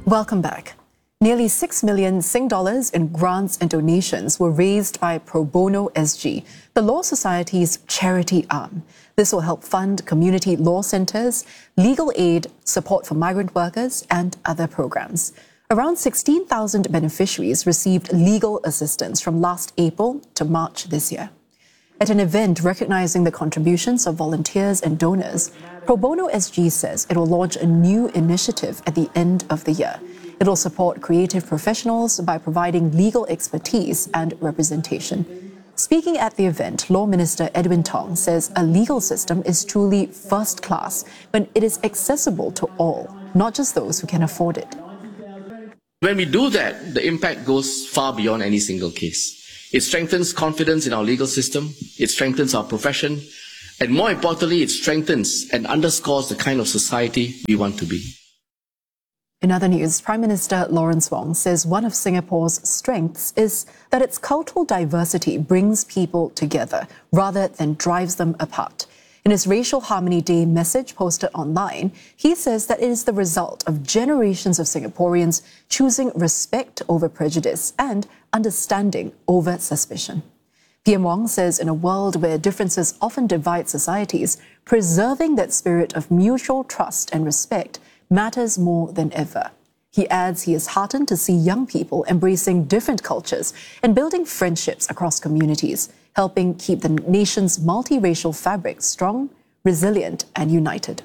Welcome back. Nearly 6 million Sing dollars in grants and donations were raised by Pro Bono SG, the Law Society's charity arm. This will help fund community law centres, legal aid, support for migrant workers and other programs. Around 16,000 beneficiaries received legal assistance from last April to March this year. At an event recognising the contributions of volunteers and donors, Pro Bono SG says it will launch a new initiative at the end of the year. It will support creative professionals by providing legal expertise and representation. Speaking at the event, Law Minister Edwin Tong says a legal system is truly first class when it is accessible to all, not just those who can afford it. When we do that, the impact goes far beyond any single case. It strengthens confidence in our legal system, it strengthens our profession, and more importantly, it strengthens and underscores the kind of society we want to be. In other news, Prime Minister Lawrence Wong says one of Singapore's strengths is that its cultural diversity brings people together rather than drives them apart. In his Racial Harmony Day message posted online, he says that it is the result of generations of Singaporeans choosing respect over prejudice and understanding over suspicion. PM Wong says in a world where differences often divide societies, preserving that spirit of mutual trust and respect matters more than ever. He adds he is heartened to see young people embracing different cultures and building friendships across communities, helping keep the nation's multiracial fabric strong, resilient and united.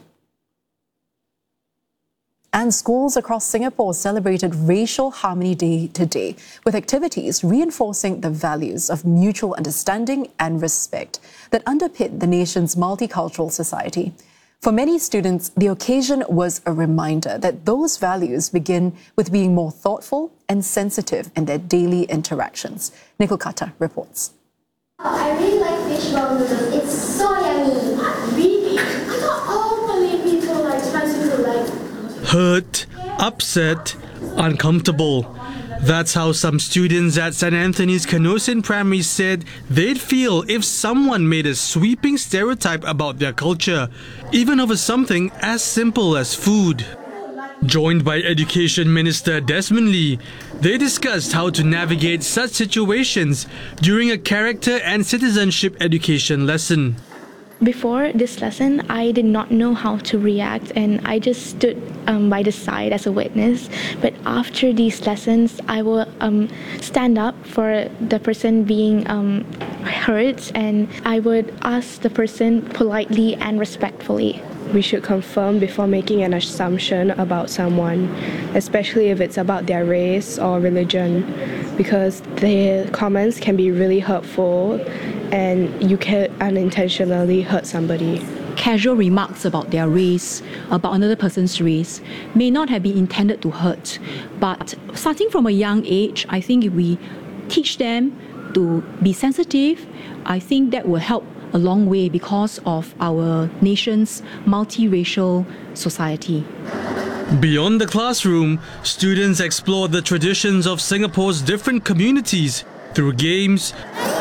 And schools across Singapore celebrated Racial Harmony Day today, with activities reinforcing the values of mutual understanding and respect that underpin the nation's multicultural society. For many students, the occasion was a reminder that those values begin with being more thoughtful and sensitive in their daily interactions. Nicole Carter reports. I really like fishball noodles. It's so yummy. Really? I thought all Malay people like spicy food, like... Hurt, upset, uncomfortable. That's how some students at St. Anthony's Canossian Primary said they'd feel if someone made a sweeping stereotype about their culture, even over something as simple as food. Joined by Education Minister Desmond Lee, they discussed how to navigate such situations during a character and citizenship education lesson. Before this lesson, I did not know how to react and I just stood by the side as a witness. But after these lessons, I will stand up for the person being hurt and I would ask the person politely and respectfully. We should confirm before making an assumption about someone, especially if it's about their race or religion, because their comments can be really hurtful and you can unintentionally hurt somebody. Casual remarks about their race, about another person's race, may not have been intended to hurt. But starting from a young age, I think if we teach them to be sensitive, I think that will help a long way because of our nation's multiracial society. Beyond the classroom, students explore the traditions of Singapore's different communities through games,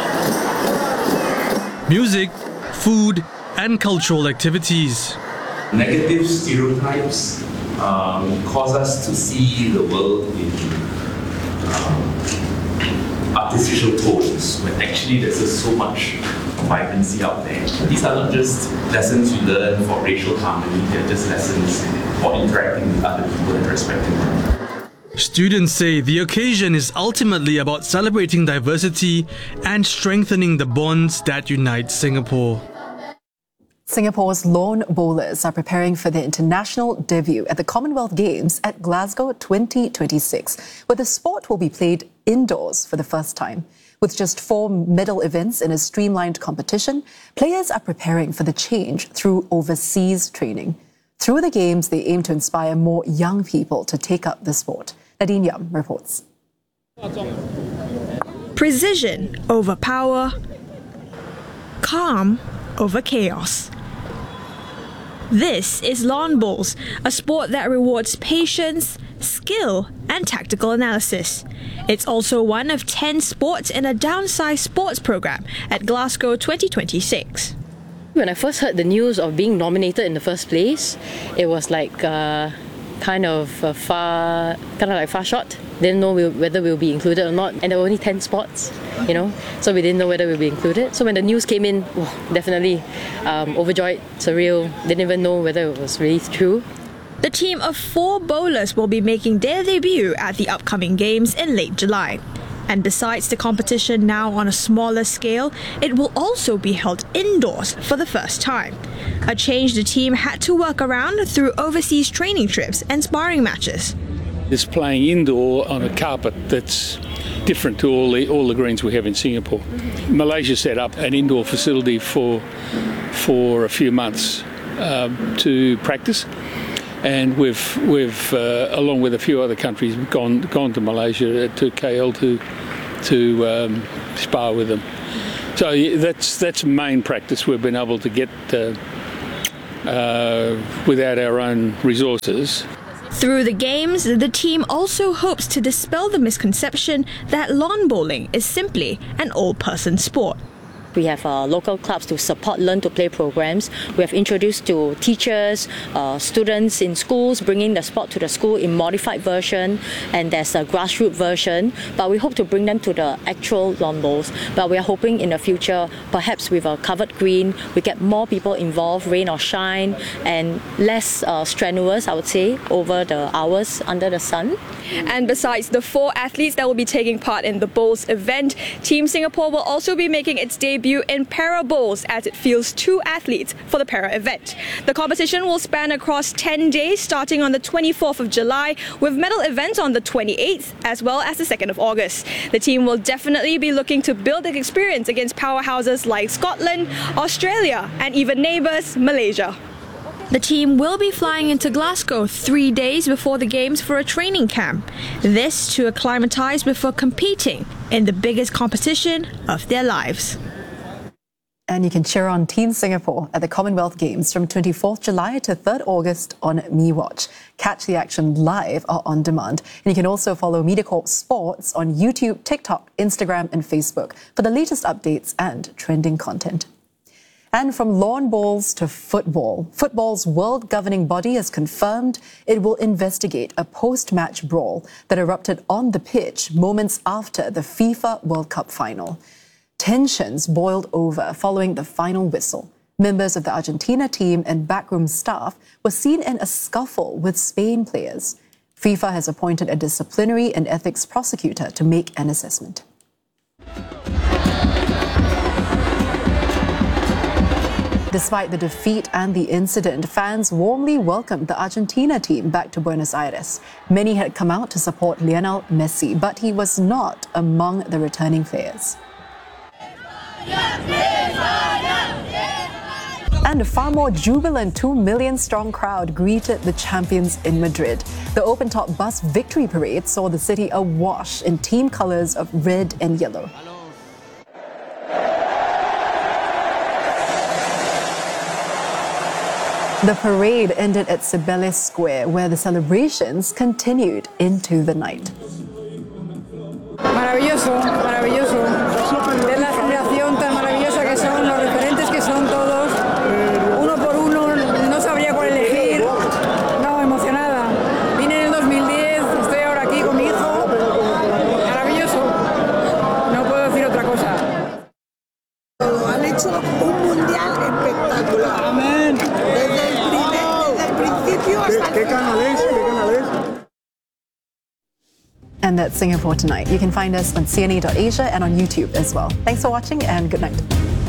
music, food, and cultural activities. Negative stereotypes cause us to see the world in artificial tones, when actually there's just so much vibrancy out there. These are not just lessons you learn for racial harmony, they're just lessons for interacting with other people and respecting them. Students say the occasion is ultimately about celebrating diversity and strengthening the bonds that unite Singapore. Singapore's lawn bowlers are preparing for their international debut at the Commonwealth Games at Glasgow 2026, where the sport will be played indoors for the first time. With just 4 medal events in a streamlined competition, players are preparing for the change through overseas training. Through the Games, they aim to inspire more young people to take up the sport. Nadine Yam reports. Precision over power, calm over chaos. This is lawn bowls, a sport that rewards patience, skill, and tactical analysis. It's also one of 10 sports in a downsized sports program at Glasgow 2026. When I first heard the news of being nominated in the first place, it was like kind of far shot. Didn't know whether we'll be included or not, and there were only 10 spots, so we didn't know whether we'll be included. So when the news came in, definitely overjoyed, surreal, didn't even know whether it was really true. The team of 4 bowlers will be making their debut at the upcoming Games in late July. And besides the competition now on a smaller scale, it will also be held indoors for the first time. A change the team had to work around through overseas training trips and sparring matches. It's playing indoor on a carpet that's different to all the greens we have in Singapore. Malaysia set up an indoor facility for a few months to practice, and we've along with a few other countries gone to Malaysia, to KL to spar with them. So that's main practice we've been able to get without our own resources. Through the Games, the team also hopes to dispel the misconception that lawn bowling is simply an all-person sport. We have local clubs to support Learn to Play programs. We have introduced to teachers, students in schools, bringing the sport to the school in modified version, and there's a grassroots version. But we hope to bring them to the actual lawn bowls. But we are hoping in the future, perhaps with a covered green, we get more people involved, rain or shine, and less strenuous, I would say, over the hours under the sun. And besides the 4 athletes that will be taking part in the bowls event, Team Singapore will also be making its debut in para bowls as it fields 2 athletes for the para event. The competition will span across 10 days starting on the 24th of July with medal events on the 28th as well as the 2nd of August. The team will definitely be looking to build an experience against powerhouses like Scotland, Australia and even neighbours Malaysia. The team will be flying into Glasgow 3 days before the Games for a training camp. This to acclimatise before competing in the biggest competition of their lives. And you can cheer on Team Singapore at the Commonwealth Games from 24th July to 3rd August on MeWatch. Catch the action live or on demand. And you can also follow MediaCorp Sports on YouTube, TikTok, Instagram and Facebook for the latest updates and trending content. And from lawn bowls to football, football's world governing body has confirmed it will investigate a post-match brawl that erupted on the pitch moments after the FIFA World Cup final. Tensions boiled over following the final whistle. Members of the Argentina team and backroom staff were seen in a scuffle with Spain players. FIFA has appointed a disciplinary and ethics prosecutor to make an assessment. Despite the defeat and the incident, fans warmly welcomed the Argentina team back to Buenos Aires. Many had come out to support Lionel Messi, but he was not among the returning players. And a far more jubilant 2 million strong crowd greeted the champions in Madrid. The open-top bus victory parade saw the city awash in team colours of red and yellow. The parade ended at Cibeles Square, where the celebrations continued into the night. Maravilloso, maravilloso. Ver la generación tan maravillosa que son, los referentes que son todos. Uno por uno, no sabría cuál elegir. No, emocionada. Vine en el 2010, estoy ahora aquí con mi hijo. Maravilloso. No puedo decir otra cosa. Han hecho un mundial espectacular. Amén. Desde el principio hasta el final. And that's Singapore Tonight. You can find us on CNA.Asia and on YouTube as well. Thanks for watching and good night.